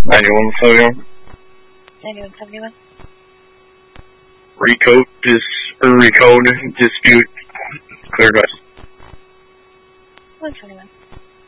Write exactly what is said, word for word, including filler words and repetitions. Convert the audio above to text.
ninety-one seventy-one. ninety-one seventy-one. Recode dis or recode dispute cleared west. one twenty-one.